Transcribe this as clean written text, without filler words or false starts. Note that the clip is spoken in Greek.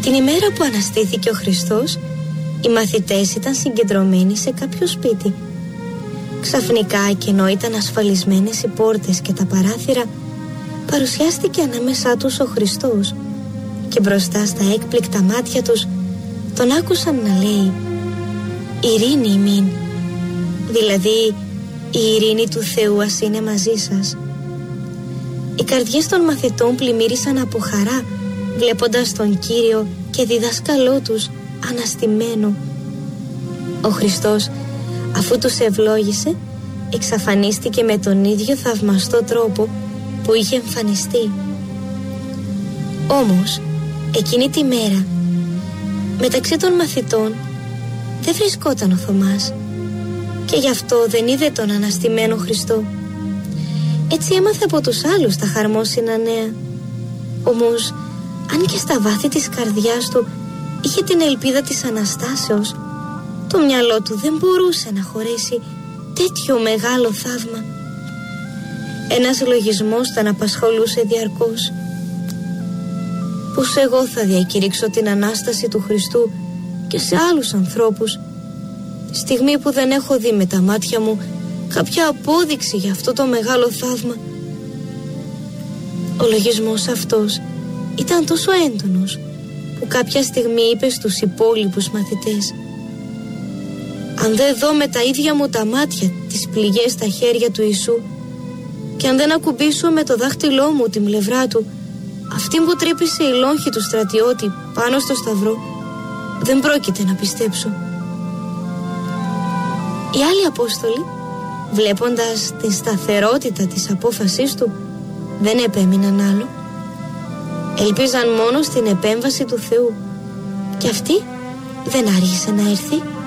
Την ημέρα που αναστήθηκε ο Χριστός, οι μαθητές ήταν συγκεντρωμένοι σε κάποιο σπίτι. Ξαφνικά, και ενώ ήταν ασφαλισμένες οι πόρτες και τα παράθυρα, παρουσιάστηκε ανάμεσά τους ο Χριστός και μπροστά στα έκπληκτα μάτια τους τον άκουσαν να λέει «Ειρήνη ημίν», δηλαδή η ειρήνη του Θεού ας είναι μαζί σας. Οι καρδιές των μαθητών πλημμύρισαν από χαρά βλέποντας τον Κύριο και διδάσκαλό τους αναστημένο. Ο Χριστός, αφού τους ευλόγησε, εξαφανίστηκε με τον ίδιο θαυμαστό τρόπο που είχε εμφανιστεί. Όμως εκείνη τη μέρα μεταξύ των μαθητών δεν βρισκόταν ο Θωμάς και γι' αυτό δεν είδε τον αναστημένο Χριστό. Έτσι έμαθε από τους άλλους τα χαρμόσυνα νέα. Όμως αν και στα βάθη της καρδιάς του είχε την ελπίδα της Αναστάσεως, το μυαλό του δεν μπορούσε να χωρέσει τέτοιο μεγάλο θαύμα. Ένας λογισμός τον απασχολούσε διαρκώς. Πώς εγώ θα διακηρύξω την Ανάσταση του Χριστού και σε άλλους ανθρώπους, στιγμή που δεν έχω δει με τα μάτια μου κάποια απόδειξη για αυτό το μεγάλο θαύμα? Ο λογισμός αυτός ήταν τόσο έντονος που κάποια στιγμή είπε στους υπόλοιπους μαθητές «Αν δεν δω με τα ίδια μου τα μάτια τις πληγές στα χέρια του Ιησού και αν δεν ακουμπήσω με το δάχτυλό μου την πλευρά του αυτή που τρύπησε η λόγχη του στρατιώτη πάνω στο σταυρό, δεν πρόκειται να πιστέψω». Οι άλλοι Απόστολοι, βλέποντας την σταθερότητα της απόφασής του, δεν επέμειναν άλλο. Ελπίζαν μόνο στην επέμβαση του Θεού και αυτή δεν άργησε να έρθει.